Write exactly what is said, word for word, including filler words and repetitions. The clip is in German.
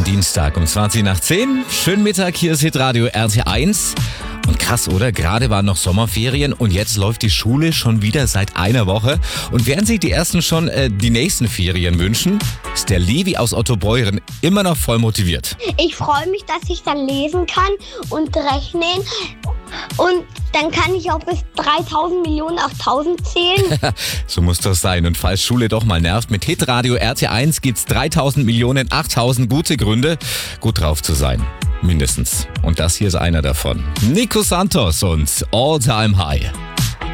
Dienstag um zwanzig nach zehn. Schönen Mittag, hier ist Hitradio R T eins. Und krass, oder? Gerade waren noch Sommerferien und jetzt läuft die Schule schon wieder seit einer Woche. Und während sich die Ersten schon äh, die nächsten Ferien wünschen, ist der Levi aus Ottobeuren immer noch voll motiviert. Ich freue mich, dass ich dann lesen kann und rechnen. Und dann kann ich auch bis dreitausend Millionen auf tausend zählen. So muss das sein. Und falls Schule doch mal nervt, mit Hitradio R T eins gibt's dreitausend Millionen achttausend gute Gründe, gut drauf zu sein. Mindestens. Und das hier ist einer davon. Nico Santos und All Time High.